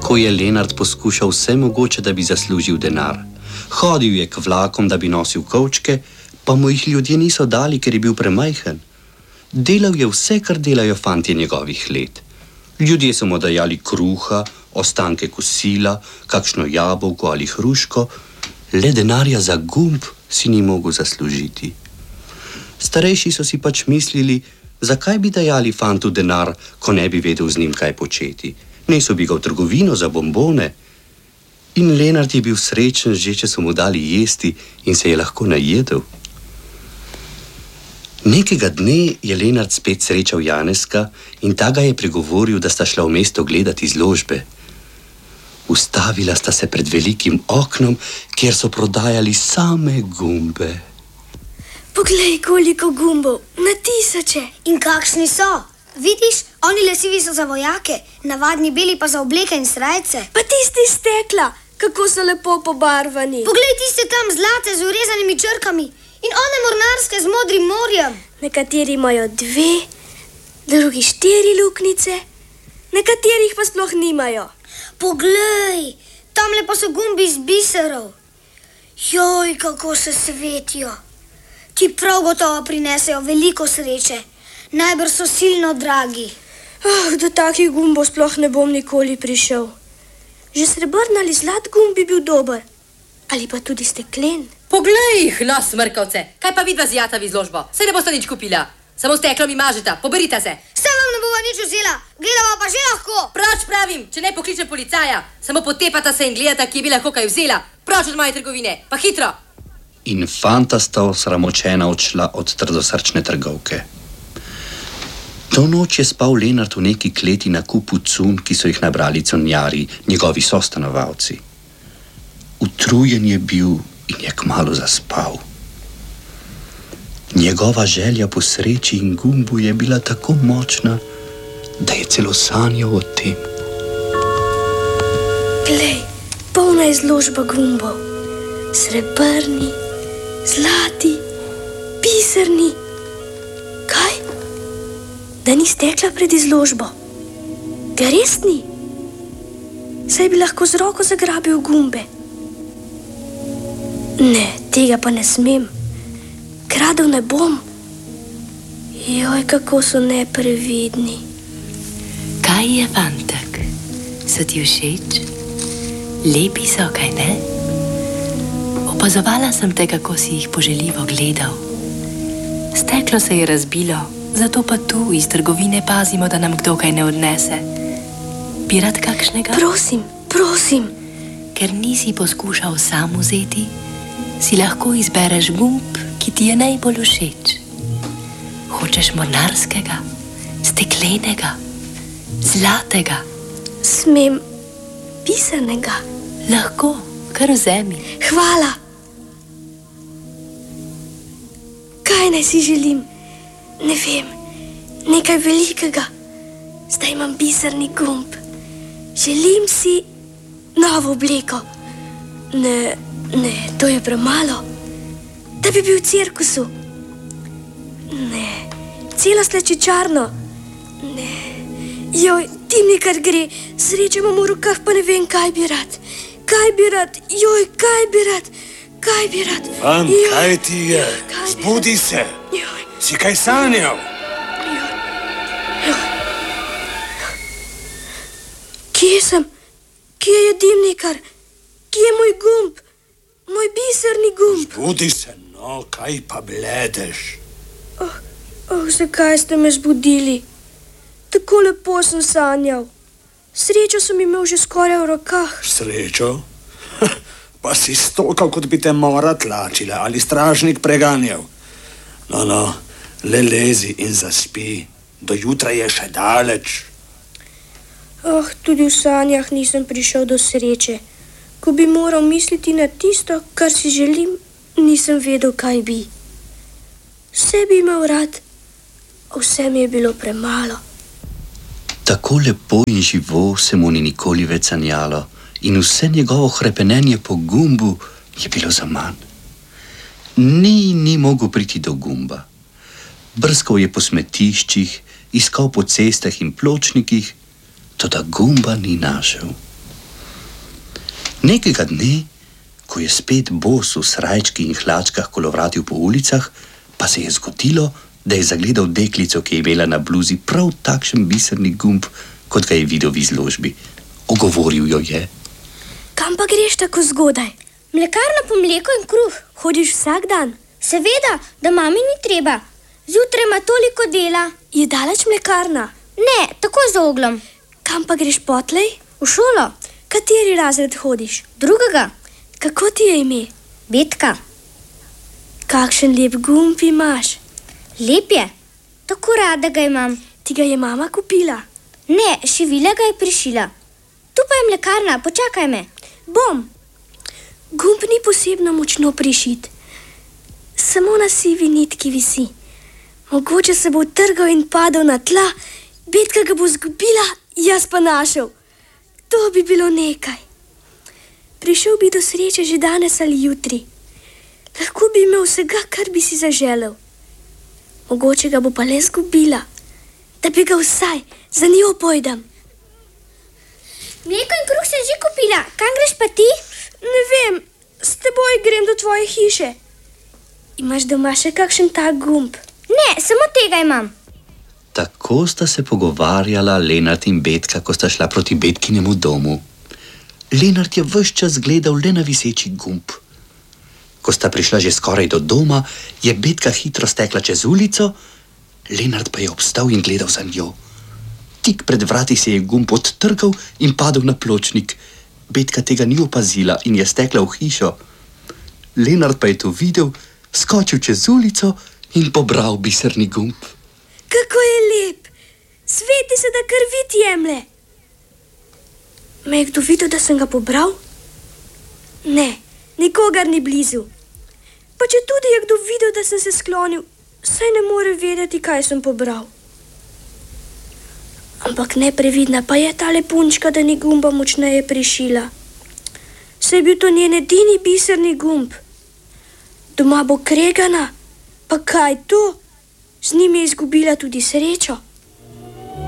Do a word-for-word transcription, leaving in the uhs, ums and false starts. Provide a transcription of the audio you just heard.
Tako je Lenart poskušal vse mogoče, da bi zaslužil denar. Hodil je k vlakom, da bi nosil kovčke, pa mu jih ljudje niso dali, ker je bil premajhen. Delal je vse, kar delajo fantje njegovih let. Ljudje so mu dajali kruha, ostanke kosila, kakšno jabolko ali hruško, le denarja za gumb si ni mogel zaslužiti. Starejši so si pač mislili, zakaj bi dajali fantu denar, ko ne bi vedel z njim kaj početi. Nesel bi ga v trgovino za bombone. In Lenart je bil srečen, že če so mu dali jesti in se je lahko najedel. Nekega dne je Lenart spet srečal Janeska in ta ga je pregovoril, da sta šla v mesto gledati izložbe. Ustavila sta se pred velikim oknom, kjer so prodajali same gumbe. Poglej, koliko gumbov, na tisoče. In kakšni so? Vidiš, oni lesivi so za vojake, navadni beli pa za obleke in srajce. Pa tisti stekla, kako so lepo pobarvani. Poglej tiste tam zlate z urezanimi črkami in one mornarske z modrim morjem. Nekateri imajo dve, drugi štiri luknjice, nekaterih pa sploh nimajo. Poglej, tamle pa so gumbi iz biserov. Joj, kako se svetijo. Ti prav gotovo prinesejo veliko sreče. Najbrž so silno dragi. Oh, do takih gumbov sploh ne bom nikoli prišel. Že srebrn ali zlat gumb bi bil dober. Ali pa tudi steklen. Poglej jih, no, smrkavce. Kaj pa vidva zjata v izložbo? Saj ne bosta nič kupila. Samo steklo mi mažeta, poberita se. Saj vam ne bova nič vzela, gledava pa že lahko. Proč pravim, če ne pokliče policaja. Samo potepata se in gledata, kje bi lahko kaj vzela. Proč od moje trgovine, pa hitro. In fanta sta osramočena odšla od trdosrčne trgovke. To noč je spal Lenart v neki kleti na kupu cun, ki so jih nabrali conjari, njegovi sostanovalci. Utrujen je bil in je kmalu zaspal. Njegova želja po sreči in gumbu je bila tako močna, da je celo sanjal o tem. Glej, polna izložba gumbov. Srebrni, zlati, biserni. Kaj? Da ni stekla pred izložbo? Ga res ni? Saj bi lahko z roko zagrabil gumbe. Ne, tega pa ne smem. Kradel ne bom. Joj, kako so neprevidni. Kaj je, fantek? So ti všeč? Lepi so, kaj ne? Opazovala sem te, kako si jih poželjivo gledal. Steklo se je razbilo, zato pa tu iz trgovine pazimo, da nam kdo kaj ne odnese. Bi rad kakšnega? Prosim, prosim. Ker nisi poskušal sam vzeti, si lahko izbereš gumb, ki ti je najbolj všeč. Hočeš mornarskega, steklenega, zlatega? Smem bisernega? Lahko, kar vzemi. Hvala. Kaj naj si želim? Ne vem, nekaj velikega. Zdaj imam biserni gumb. Želim si novo obleko. Ne, ne, to je premalo. Da bi bil v cirkusu. Ne, celo slačičarno. Ne, joj, ti mi kar gre. Srečo imam v rokah, pa ne vem, kaj bi rad. Kaj bi rad, joj, kaj bi rad, kaj bi rad. Fant, kaj ti je? Zbudi se. Joj. Si kaj sanjal? Joj. Joj. Kje sem? Kje je dimnikar? Kje je moj gumb? Moj biserni gumb? Zbudi se, no, kaj pa bledeš? Oh, oh, zakaj ste me zbudili? Tako lepo sem sanjal. Srečo sem imel že skoraj v rokah. Srečo? Pa si stokal, kot bi te mora tlačila ali stražnik preganjal. No, no, le lezi in zaspi. Do jutra je še daleč. Oh, tudi v sanjah nisem prišel do sreče. Ko bi moral misliti na tisto, kar si želim, nisem vedel, kaj bi. Vse bi imel rad, a vse mi je bilo premalo. Tako lepo in živo se mu ni nikoli več sanjalo in vse njegovo hrepenenje po gumbu je bilo zaman. Ni, ni mogel priti do gumba. Brskal je po smetiščih, iskal po cestah in pločnikih, toda gumba ni našel. Nekega dne, ko je spet bos v srajčki in hlačkah kolovratil po ulicah, pa se je zgodilo, da je zagledal deklico, ki je imela na bluzi prav takšen biserni gumb, kot ga je videl v izložbi. Ogovoril jo je. Kam pa greš tako zgodaj? Mlekarna po mleko in kruh. Hodiš vsak dan? Seveda, da mami ni treba. Zjutraj ima toliko dela. Je daleč mlekarna? Ne, tako za oglom. Kam pa greš potlej? V šolo. Kateri razred hodiš? Drugega. Kako ti je ime? Betka. Kakšen lep gumb imaš. Lep je. Tako rada ga imam. Ti ga je mama kupila? Ne, Šivila ga je prišila. Tu pa je mlekarna, počakaj me. Bom. Gumb ni posebno močno prišit. Samo na sivi nitki visi. Mogoče se bo trgal in padel na tla, Betka ga bo zgubila, jaz pa našel. To bi bilo nekaj. Prišel bi do sreče že danes ali jutri. Lahko bi imel vsega, kar bi si zaželel. Mogoče ga bo pa le zgubila, da bi ga vsaj za njo pojdem. Mleko in kruh sem že kupila, kam greš pa ti? Ne vem, s teboj grem do tvoje hiše. Imaš doma še kakšen tak gumb? Ne, samo tega imam. Tako sta se pogovarjala Lenart in Betka, ko sta šla proti Betkinemu domu. Lenart je ves čas gledal le na viseči gumb. Ko sta prišla že skoraj do doma, je Betka hitro stekla čez ulico, Lenart pa je obstal in gledal za njo. Tik pred vrati se je gumb odtrgal in padel na pločnik. Betka tega ni opazila in je stekla v hišo. Lenart pa je to videl, skočil čez ulico in pobral biserni gumb. Kako je lep! Sveti se, da krvit jemlje. Me je kdo videl, da sem ga pobral? Ne, nikogar ni blizu. Pa če tudi je kdo videl, da sem se sklonil, saj ne more vedeti, kaj sem pobral. Ampak neprevidna pa je tale punčka, da ni gumba močneje prišila. Saj je bil to njen edini biserni gumb. Doma bo kregana, pa kaj to? Z njim je izgubila tudi srečo.